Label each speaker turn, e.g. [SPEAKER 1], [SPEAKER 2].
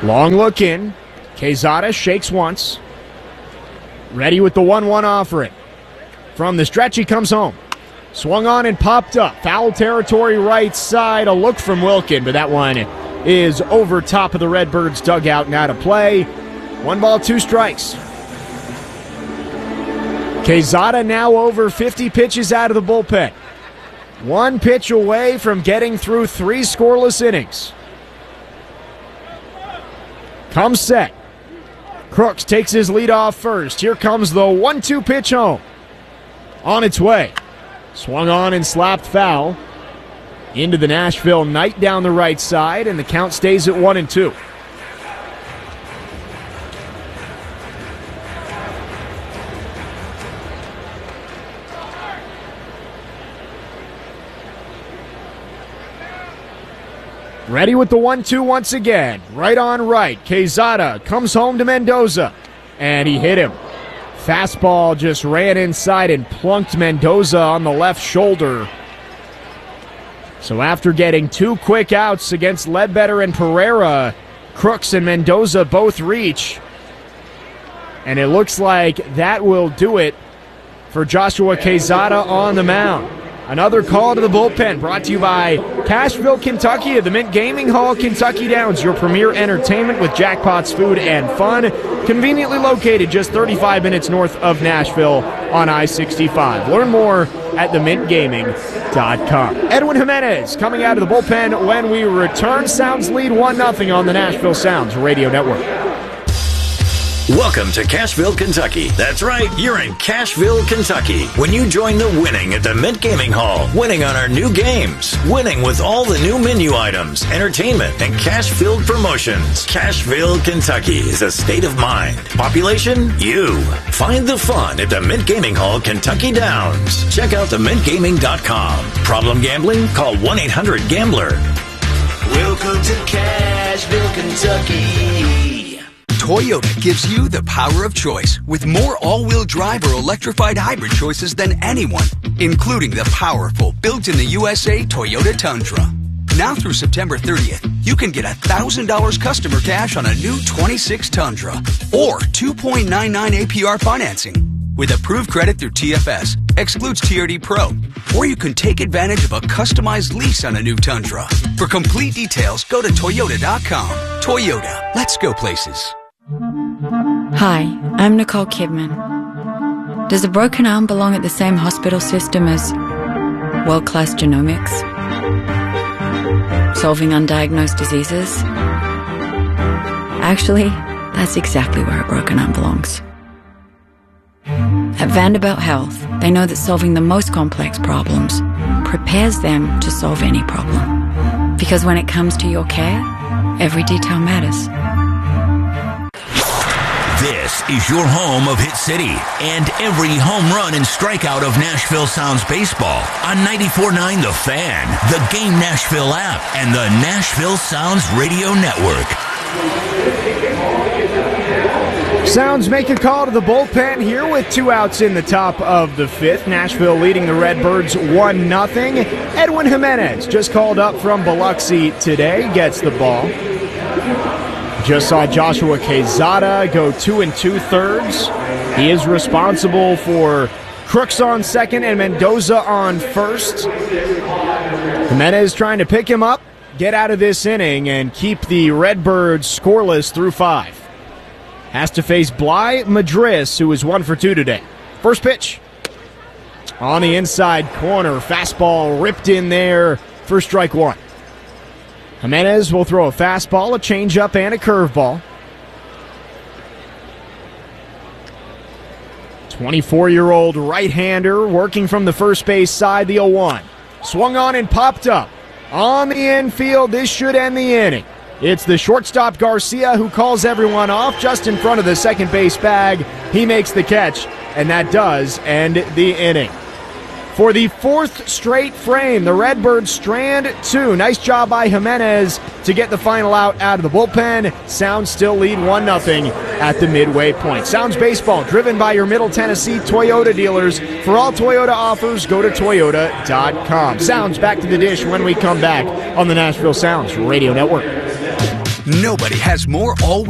[SPEAKER 1] Long look in. Quezada shakes once. Ready with the 1-1 offering. From the stretch, he comes home. Swung on and popped up. Foul territory right side. A look from Wilkin, but that one is over top of the Redbirds dugout and out of play. 1 ball, 2 strikes. Quezada now over 50 pitches out of the bullpen. 1 pitch away from getting through 3 scoreless innings. Comes set. Crooks takes his lead off first. Here comes the 1-2 pitch home. On its way. Swung on and slapped foul. Into the Nashville Knight down the right side, and the count stays at 1-2. Ready with the 1-2 once again. Right on right. Quezada comes home to Mendoza, and he hit him. Fastball just ran inside and plunked Mendoza on the left shoulder. So after getting 2 quick outs against Ledbetter and Pereira, Crooks and Mendoza both reach. And it looks like that will do it for Joshua Quezada on the mound. Another call to the bullpen brought to you by Cashville, Kentucky at the Mint Gaming Hall, Kentucky Downs, your premier entertainment with jackpots, food, and fun. Conveniently located just 35 minutes north of Nashville on I-65. Learn more at themintgaming.com. Edwin Jimenez coming out of the bullpen when we return. Sounds lead 1-0 on the Nashville Sounds Radio Network.
[SPEAKER 2] Welcome to Cashville, Kentucky. That's right, you're in Cashville, Kentucky. When you join the winning at the Mint Gaming Hall, winning on our new games, winning with all the new menu items, entertainment, and cash-filled promotions. Cashville, Kentucky is a state of mind. Population? You. Find the fun at the Mint Gaming Hall, Kentucky Downs. Check out themintgaming.com. Problem gambling? Call 1-800-GAMBLER.
[SPEAKER 3] Welcome to Cashville, Kentucky.
[SPEAKER 4] Toyota gives you the power of choice with more all-wheel drive or electrified hybrid choices than anyone, including the powerful built-in-the-USA Toyota Tundra. Now through September 30th, you can get $1,000 customer cash on a new 26 Tundra or 2.99 APR financing with approved credit through TFS, excludes TRD Pro, or you can take advantage of a customized lease on a new Tundra. For complete details, go to Toyota.com. Toyota, let's go places.
[SPEAKER 5] Hi, I'm Nicole Kidman. Does a broken arm belong at the same hospital system as world-class genomics? Solving undiagnosed diseases? Actually, that's exactly where a broken arm belongs. At Vanderbilt Health, they know that solving the most complex problems prepares them to solve any problem. Because when it comes to your care, every detail matters.
[SPEAKER 6] This is your home of Hit City and every home run and strikeout of Nashville Sounds baseball on 94.9 The Fan, the Game Nashville app, and the Nashville Sounds Radio Network.
[SPEAKER 1] Sounds make a call to the bullpen here with 2 outs in the top of the 5th. Nashville leading the Redbirds 1-0. Edwin Jimenez just called up from Biloxi today, gets the ball. Just saw Joshua Quezada go 2 2/3. He is responsible for Crooks on second and Mendoza on first. Jimenez trying to pick him up, get out of this inning, and keep the Redbirds scoreless through 5. Has to face Bly Madris, who is 1 for 2 today. First pitch. On the inside corner, fastball ripped in there for strike 1. Jimenez will throw a fastball, a changeup, and a curveball. 24-year-old right-hander working from the first base side, the 0-1. Swung on and popped up. On the infield, this should end the inning. It's the shortstop Garcia who calls everyone off just in front of the second base bag. He makes the catch, and that does end the inning. For the 4th straight frame, the Redbirds strand 2. Nice job by Jimenez to get the final out of the bullpen. Sounds still lead 1-0 at the midway point. Sounds baseball driven by your Middle Tennessee Toyota dealers. For all Toyota offers, go to Toyota.com. Sounds back to the dish when we come back on the Nashville Sounds Radio Network.
[SPEAKER 4] Nobody has more all